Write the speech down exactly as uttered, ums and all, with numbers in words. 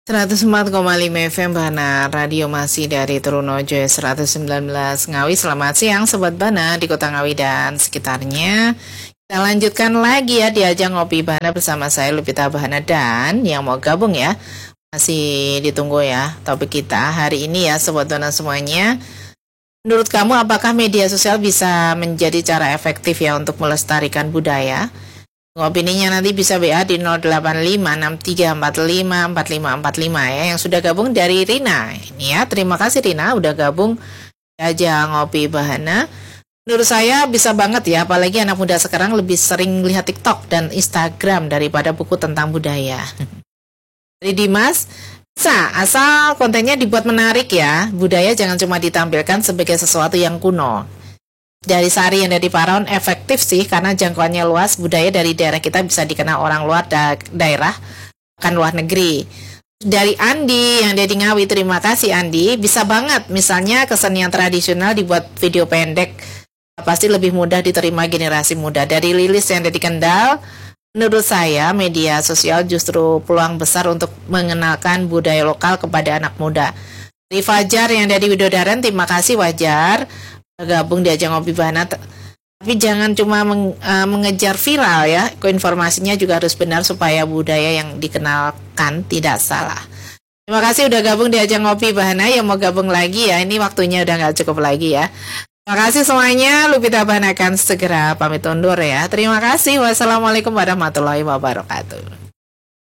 seratus empat koma lima F M Bana, radio masih dari Trunojo seratus sembilan belas Ngawi. Selamat siang Sobat Bana di Kota Ngawi dan sekitarnya. Kita lanjutkan lagi ya di ajang Ngopi Bana bersama saya Lupita Bahana, dan yang mau gabung ya masih ditunggu ya topik kita hari ini ya Sobat Bana semuanya. Menurut kamu apakah media sosial bisa menjadi cara efektif ya untuk melestarikan budaya? Opininya nanti bisa W A di nol delapan lima enam tiga empat lima empat lima empat lima ya. Yang sudah gabung dari Rina. Ini ya, terima kasih Rina udah gabung aja Ngopi Bahana. Menurut saya bisa banget ya, apalagi anak muda sekarang lebih sering lihat TikTok dan Instagram daripada buku tentang budaya. Dari Dimas, bisa asal kontennya dibuat menarik ya. Budaya jangan cuma ditampilkan sebagai sesuatu yang kuno. Dari Sari yang dari Paraon, efektif sih karena jangkauannya luas. Budaya dari daerah kita bisa dikenal orang luar da- daerah, bahkan luar negeri. Dari Andi yang dari Ngawi, terima kasih Andi. Bisa banget, misalnya kesenian tradisional dibuat video pendek, pasti lebih mudah diterima generasi muda. Dari Lilis yang dari Kendal, menurut saya media sosial justru peluang besar untuk mengenalkan budaya lokal kepada anak muda. Dari Fajar yang dari Widodaren, terima kasih Wajar gabung di ajang Ngopi Bahana. Tapi jangan cuma meng, uh, mengejar viral ya, informasinya juga harus benar supaya budaya yang dikenalkan tidak salah. Terima kasih udah gabung di ajang Ngopi Bahana. Yang mau gabung lagi ya, ini waktunya udah gak cukup lagi ya. Terima kasih semuanya. Lupita Bahana akan segera pamit undur ya. Terima kasih. Wassalamualaikum warahmatullahi wabarakatuh.